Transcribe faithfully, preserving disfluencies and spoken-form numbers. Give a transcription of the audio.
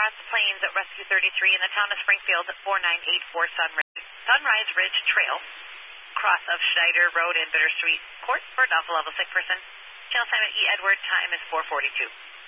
Scotts Plains Rescue thirty-three in the town of Springfield, four nine eight four Sunrise, Sunrise Ridge Trail, cross of Schneider Road in Bittersweet Court for a non-level sick person. Channel assignment E. Edward, time is four forty-two.